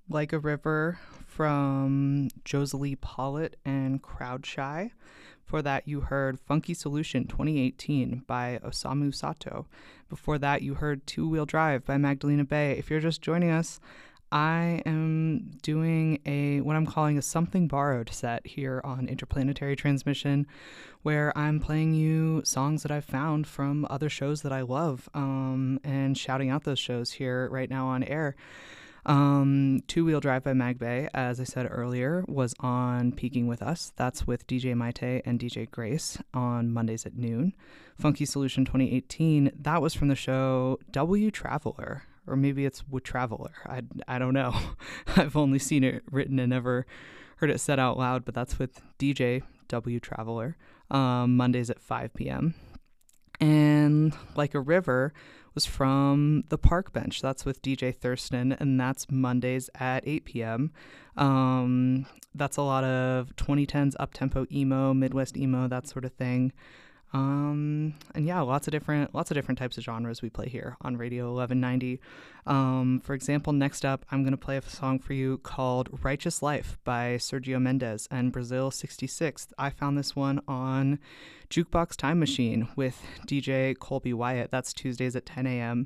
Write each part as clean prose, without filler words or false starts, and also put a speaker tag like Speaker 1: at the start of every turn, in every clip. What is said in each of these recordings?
Speaker 1: Like a River from Josalie Pollitt and Crowd Shy. Before that, you heard Funky Solution 2018 by Osamu Sato. Before that, you heard Two Wheel Drive by Magdalena Bay. If you're just joining us, I am doing what I'm calling a Something Borrowed set here on Interplanetary Transmission, where I'm playing you songs that I've found from other shows that I love, and shouting out those shows here right now on air. Two Wheel Drive by Mag Bay, as I said earlier, was on Peaking With Us. That's with DJ Maite and DJ Grace on Mondays at noon. Funky Solution 2018, that was from the show W Traveler, or maybe it's W Traveler. I don't know. I've only seen it written and never heard it said out loud, but that's with DJ W Traveler, Mondays at 5 p.m. And Like a River was from The Park Bench. That's with DJ Thurston, and that's Mondays at 8 p.m. That's a lot of 2010s up-tempo emo, Midwest emo, that sort of thing. And yeah, lots of different types of genres we play here on Radio 1190. For example, next up, I'm going to play a song for you called Righteous Life by Sergio Mendes and Brazil 66. I found this one on Jukebox Time Machine with DJ Colby Wyatt. That's Tuesdays at 10 a.m.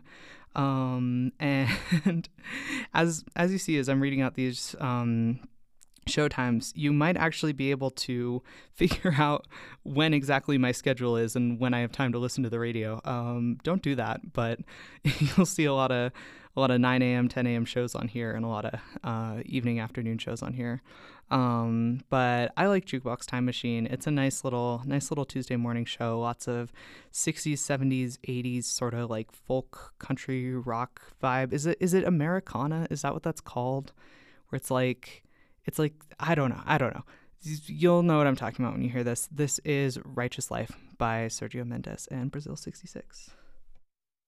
Speaker 1: And as you see, as I'm reading out these show times, you might actually be able to figure out when exactly my schedule is and when I have time to listen to the radio. Don't do that, but you'll see a lot of 9 a.m., 10 a.m. shows on here and a lot of evening, afternoon shows on here. But I like Jukebox Time Machine. It's a nice little Tuesday morning show. Lots of 60s, 70s, 80s sort of like folk, country, rock vibe. Is it Americana? Is that what that's called? Where it's like I don't know. You'll know what I'm talking about when you hear this. This is Righteous Life by Sergio Mendes and Brazil 66.